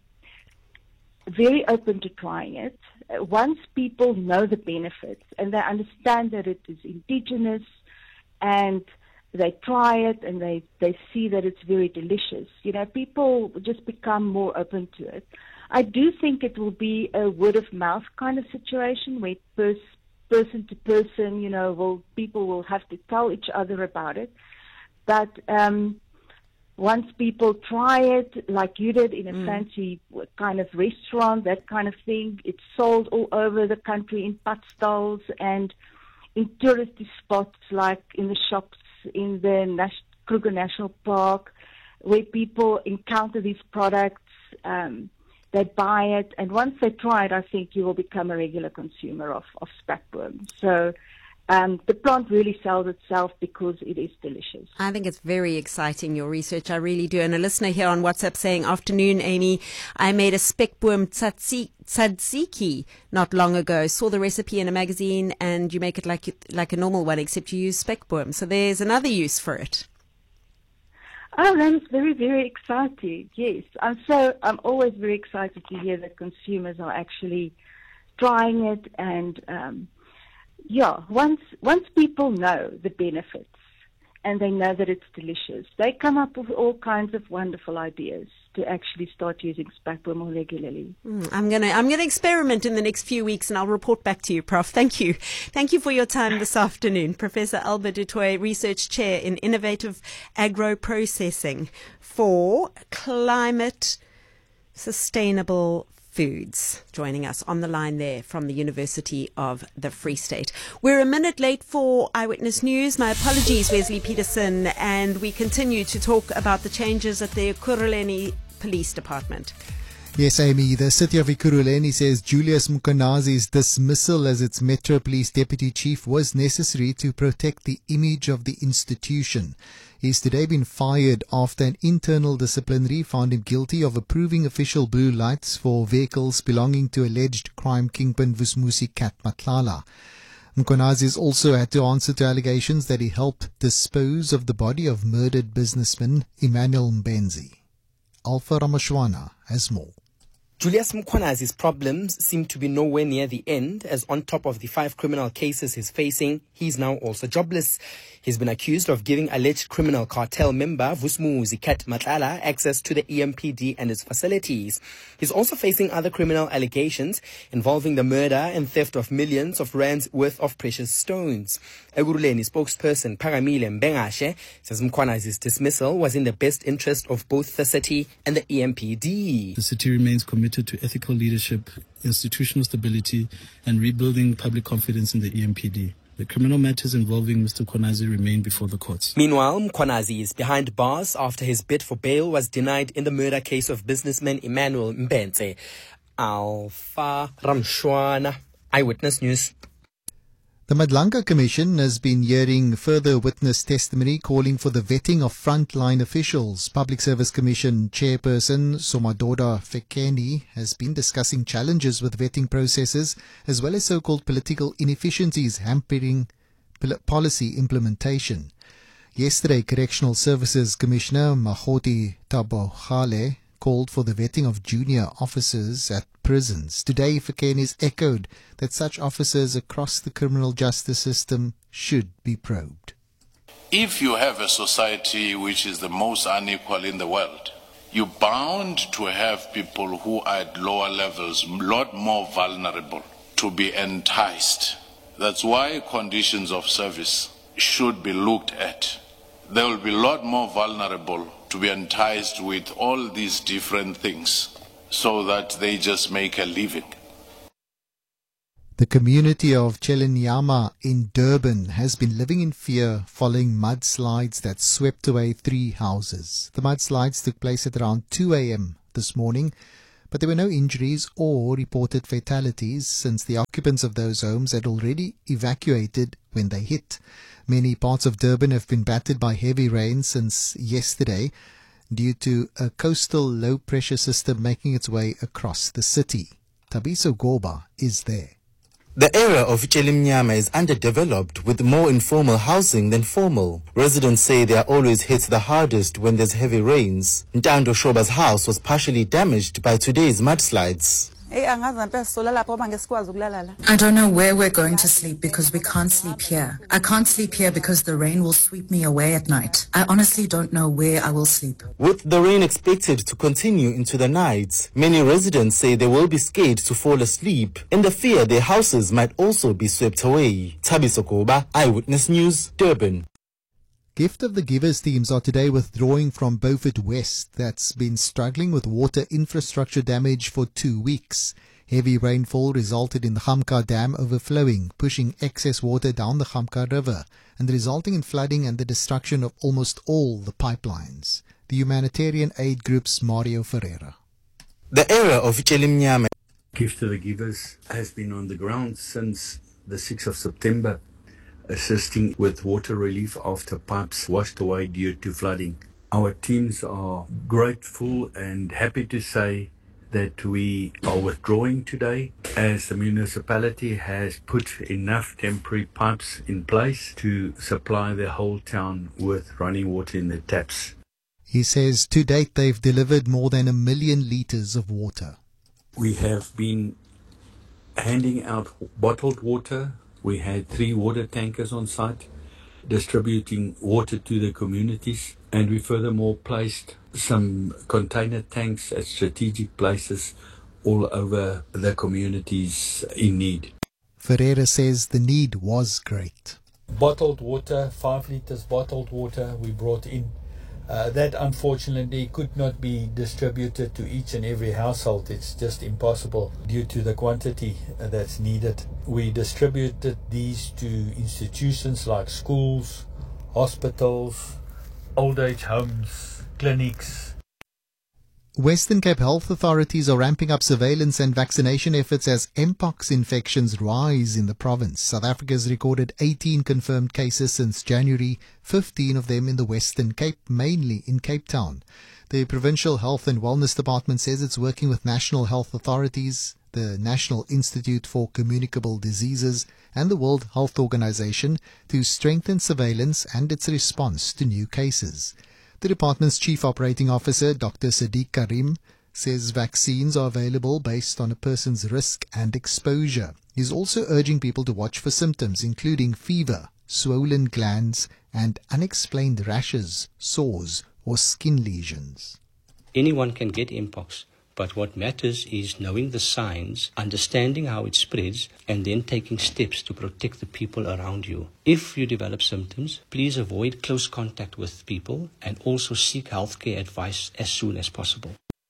very open to trying it. Uh, once people know the benefits and they understand that it is indigenous and they try it and they, they see that it's very delicious, you know, people just become more open to it. I do think it will be a word-of-mouth kind of situation where pers- person to person, you know, will people will have to tell each other about it. But um, once people try it, like you did in a mm. fancy kind of restaurant, that kind of thing, it's sold all over the country in padstalls and in touristy spots like in the shops in the Nas- Kruger National Park, where people encounter these products. Um, They buy it, and once they try it, I think you will become a regular consumer of, of spekboom. So um, the plant really sells itself because it is delicious. I think it's very exciting, your research. I really do. And a listener here on WhatsApp saying, afternoon, Amy, I made a spekboom tzatziki not long ago. Saw the recipe in a magazine, and you make it like like a normal one, except you use spekboom. So there's another use for it. Oh, that is very, very exciting. Yes, I'm so I'm always very excited to hear that consumers are actually trying it, and um, yeah, once once people know the benefits and they know that it's delicious, they come up with all kinds of wonderful ideas to actually start using spekboom more regularly. Mm, I'm gonna I'm gonna experiment in the next few weeks, and I'll report back to you, Professor Thank you, thank you for your time this afternoon, Professor Alba du Toit, Research Chair in Innovative Agro Processing for Climate Sustainable Foods, joining us on the line there from the University of the Free State. We're a minute late for Eyewitness News. My apologies, Wesley Peterson, and we continue to talk about the changes at the Ekurhuleni Police Department. Yes, Amy, the city of Ekurhuleni says Julius Mkhwanazi's dismissal as its Metro Police Deputy Chief was necessary to protect the image of the institution. He's today been fired after an internal disciplinary found him guilty of approving official blue lights for vehicles belonging to alleged crime kingpin Vusmusi Kat Matlala. Mkhwanazi also had to answer to allegations that he helped dispose of the body of murdered businessman Emmanuel Mbenzi. Alpha Ramashwana has more. Julius Mkhwanazi's problems seem to be nowhere near the end, as on top of the five criminal cases he's facing, he's now also jobless. He's been accused of giving alleged criminal cartel member Vusmuzi Kat Matlala access to the E M P D and its facilities. He's also facing other criminal allegations involving the murder and theft of millions of rands worth of precious stones. Ekurhuleni spokesperson Phakamile Mbengashe says Mkhwanazi's dismissal was in the best interest of both the city and the E M P D. The city remains committed to ethical leadership, institutional stability, and rebuilding public confidence in the E M P D. The criminal matters involving Mister Mkhwanazi remain before the courts. Meanwhile, Mkhwanazi is behind bars after his bid for bail was denied in the murder case of businessman Emmanuel Mbenzi. Alpha Ramshwana, Eyewitness News. The Madlanga Commission has been hearing further witness testimony calling for the vetting of frontline officials. Public Service Commission Chairperson Somadoda Fekeni has been discussing challenges with vetting processes as well as so-called political inefficiencies hampering policy implementation. Yesterday, Correctional Services Commissioner Mahoti Tabohale called for the vetting of junior officers at prisons. Today, Fekeni's echoed that such officers across the criminal justice system should be probed. If you have a society which is the most unequal in the world, you're bound to have people who are at lower levels, a lot more vulnerable to be enticed. That's why conditions of service should be looked at. They will be a lot more vulnerable to be enticed with all these different things. so that they just make a living. The community of Chelinyama in Durban has been living in fear following mudslides that swept away three houses. The mudslides took place at around two a.m. this morning, but there were no injuries or reported fatalities since the occupants of those homes had already evacuated when they hit. Many parts of Durban have been battered by heavy rain since yesterday due to a coastal low-pressure system making its way across the city. Tabiso Goba is there. The area of Chelinyama is underdeveloped with more informal housing than formal. Residents say they are always hit the hardest when there's heavy rains. Ntando Shoba's house was partially damaged by today's mudslides. I don't know where we're going to sleep because we can't sleep here. I can't sleep here because the rain will sweep me away at night. I honestly don't know where I will sleep. With the rain expected to continue into the night, many residents say they will be scared to fall asleep in the fear their houses might also be swept away. Tabiso Goba, Eyewitness News, Durban. Gift of the Givers teams are today withdrawing from Beaufort West that's been struggling with water infrastructure damage for two weeks. Heavy rainfall resulted in the Gamka Dam overflowing, pushing excess water down the Gamka River and resulting in flooding and the destruction of almost all the pipelines. The humanitarian aid group's Mario Ferreira. The area of Chelinyama. Gift of the Givers has been on the ground since the sixth of September. Assisting with water relief after pipes washed away due to flooding. Our teams are grateful and happy to say that we are withdrawing today as the municipality has put enough temporary pipes in place to supply the whole town with running water in the taps. He says to date they've delivered more than a million litres of water. We have been handing out bottled water. We had three water tankers on site distributing water to the communities, and we furthermore placed some container tanks at strategic places all over the communities in need. Ferreira says the need was great. Bottled water, five litres bottled water we brought in. Uh, that unfortunately could not be distributed to each and every household. It's just impossible due to the quantity uh, that's needed. We distributed these to institutions like schools, hospitals, old age homes, clinics. Western Cape health authorities are ramping up surveillance and vaccination efforts as Mpox infections rise in the province. South Africa has recorded eighteen confirmed cases since January, fifteen of them in the Western Cape, mainly in Cape Town. The Provincial Health and Wellness Department says it's working with national health authorities, the National Institute for Communicable Diseases and the World Health Organization to strengthen surveillance and its response to new cases. The department's chief operating officer, Doctor Sadiq Karim, says vaccines are available based on a person's risk and exposure. He's also urging people to watch for symptoms including fever, swollen glands, and unexplained rashes, sores, or skin lesions. Anyone can get Mpox, but what matters is knowing the signs, understanding how it spreads, and then taking steps to protect the people around you. If you develop symptoms, please avoid close contact with people and also seek healthcare advice as soon as possible.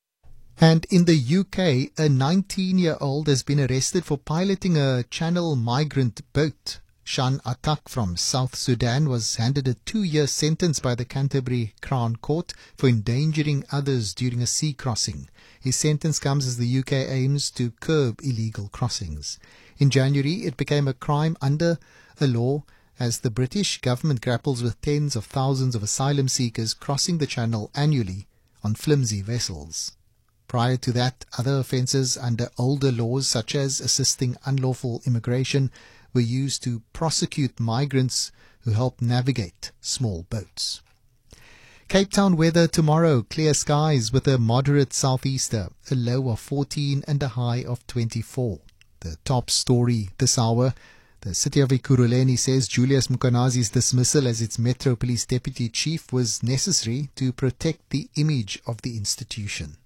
And in the U K, a nineteen-year-old has been arrested for piloting a Channel migrant boat. Shan Atak from South Sudan was handed a two-year sentence by the Canterbury Crown Court for endangering others during a sea crossing. His sentence comes as the U K aims to curb illegal crossings. In January, it became a crime under a law as the British government grapples with tens of thousands of asylum seekers crossing the Channel annually on flimsy vessels. Prior to that, other offences under older laws such as assisting unlawful immigration were used to prosecute migrants who help navigate small boats. Cape Town weather tomorrow, clear skies with a moderate southeaster, a low of fourteen and a high of twenty-four. The top story this hour, the city of Ekurhuleni says Julius Mkonazi's dismissal as its Metro Police Deputy Chief was necessary to protect the image of the institution.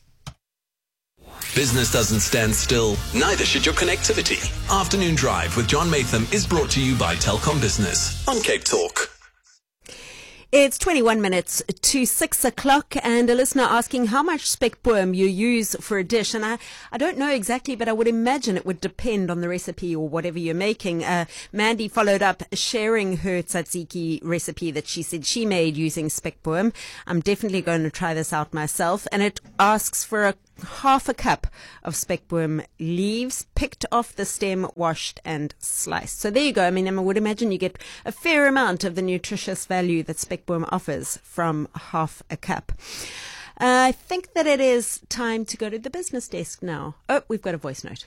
Business doesn't stand still, neither should your connectivity. Afternoon Drive with John Matham is brought to you by Telkom Business on Cape Talk. It's twenty-one minutes to six o'clock, and a listener asking how much spekboom you use for a dish. And I, I don't know exactly, but I would imagine it would depend on the recipe or whatever you're making. Uh, Mandy followed up sharing her tzatziki recipe that she said she made using spekboom. I'm definitely going to try this out myself. And it asks for a half a cup of spekboom leaves, picked off the stem, washed and sliced. So there you go. I mean, I would imagine you get a fair amount of the nutritious value that spekboom offers from half a cup. Uh, I think that it is time to go to the business desk now. Oh, we've got a voice note.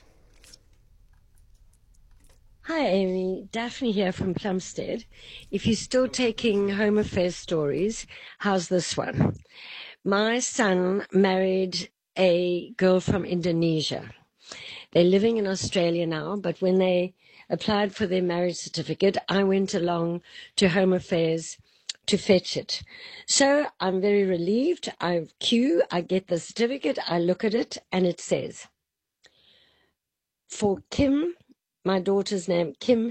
Hi, Amy. Daphne here from Plumstead. If you're still taking home affairs stories, how's this one? My son married a girl from Indonesia. They're living in Australia now, but when they applied for their marriage certificate, I went along to Home Affairs to fetch it. So I'm very relieved. I queue, I get the certificate, I look at it, and it says, for Kim, my daughter's name, Kim,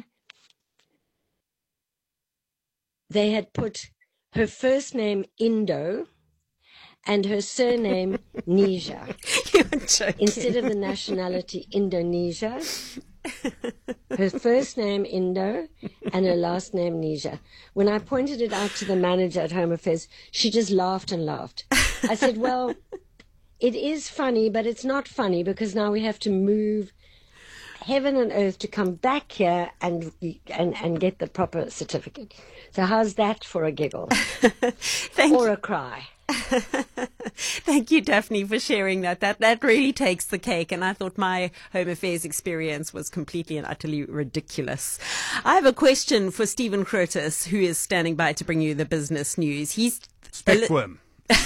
they had put her first name Indo and her surname Nesia. Instead of the nationality Indonesia, her first name Indo and her last name Nesia. When I pointed it out to the manager at Home Affairs, she just laughed and laughed. I said, well, it is funny, but it's not funny because now we have to move heaven and earth to come back here and and, and get the proper certificate. So how's that for a giggle? Or a cry? Thank you, Daphne, for sharing that. That that really takes the cake, and I thought my Home Affairs experience was completely and utterly ridiculous. I have a question for Stephen Curtis, who is standing by to bring you the business news. He's spekboom.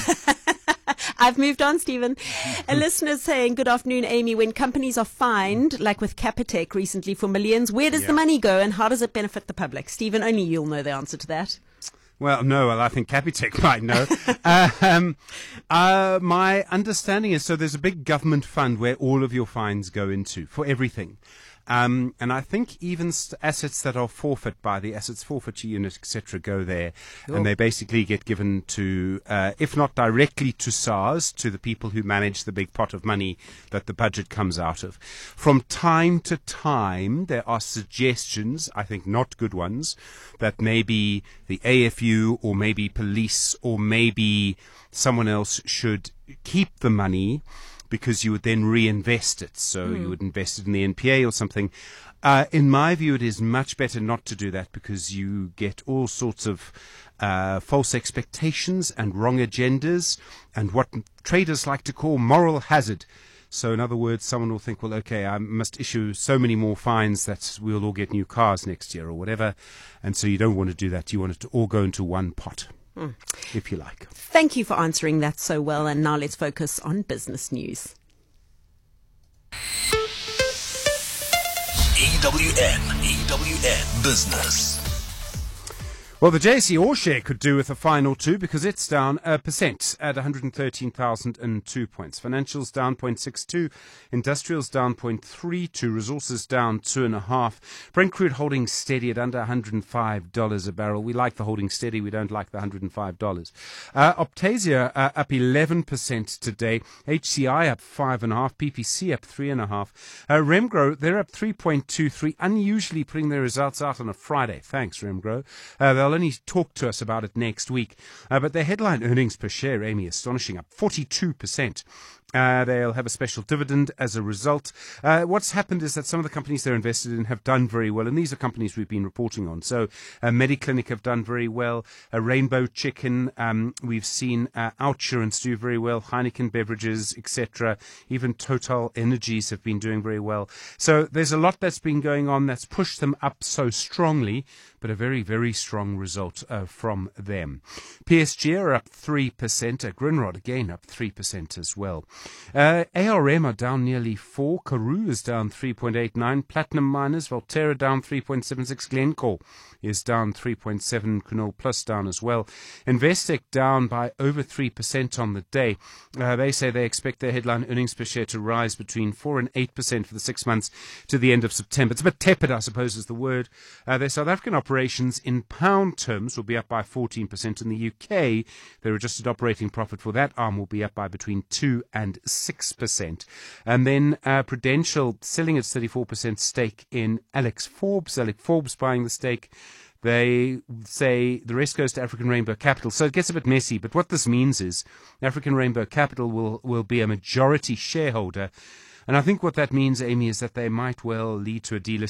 I've moved on, Stephen. A listener saying, good afternoon, Amy. When companies are fined, like with Capitec recently for millions, where does Yeah. the money go and how does it benefit the public? Stephen, only you'll know the answer to that. Well, no, well, I think Capitec might know. um, uh, my understanding is, so there's a big government fund where all of your fines go into for everything. Um, and I think even st- assets that are forfeit by the assets forfeiture unit, et cetera, go there. Cool. And they basically get given to, uh, if not directly to SARS, to the people who manage the big pot of money that the budget comes out of. From time to time, there are suggestions, I think not good ones, that maybe the A F U or maybe police or maybe someone else should keep the money, because you would then reinvest it. So Mm. you would invest it in the N P A or something. Uh, in my view, it is much better not to do that because you get all sorts of uh, false expectations and wrong agendas and what traders like to call moral hazard. So in other words, someone will think, well, okay, I must issue so many more fines that we'll all get new cars next year or whatever. And so you don't want to do that. You want it to all go into one pot, Mm. if you like. Thank you for answering that so well. And now let's focus on business news. E W N, E W N Business. Well, the J S E All share could do with a fine or two because it's down a percent at one hundred thirteen thousand two points. Financials down zero point six two, Industrials down zero point three two, Resources down two point five. Brent crude holding steady at under one hundred five dollars a barrel. We like the holding steady. We don't like the one hundred five dollars. Uh, Optasia uh, up eleven percent today. H C I up five point five. P P C up three point five. Uh, Remgro, they're up three point two three, unusually putting their results out on a Friday. Thanks, Remgro. Uh, they'll only talk to us about it next week. Uh, but their headline earnings per share, Amy, astonishing, up forty-two percent. Uh, they'll have a special dividend as a result. Uh, what's happened is that some of the companies they're invested in have done very well, and these are companies we've been reporting on. So uh, Mediclinic have done very well. Uh, Rainbow Chicken, um, we've seen uh, Outsurance do very well. Heineken Beverages, et cetera. Even Total Energies have been doing very well. So there's a lot that's been going on that's pushed them up so strongly, but a very, very strong result uh, from them. P S G are up three percent. Uh, Grindrod, again, up three percent as well. Uh, A R M are down nearly four. Karoo is down three point eight nine. Platinum Miners, Valterra down three point seven six. Glencore is down three point seven. Cunol Plus down as well. Investec down by over three percent on the day. Uh, they say they expect their headline earnings per share to rise between four and eight percent for the six months to the end of September. It's a bit tepid, I suppose, is the word. Uh, their South African operations in pound terms will be up by fourteen percent. In the U K, their adjusted operating profit for that arm will be up by between two and six percent. And then uh, Prudential selling its thirty-four percent stake in Alex Forbes. Alex Forbes buying the stake. They say the rest goes to African Rainbow Capital. So it gets a bit messy. But what this means is African Rainbow Capital will, will be a majority shareholder. And I think what that means, Amy, is that they might well lead to a delisting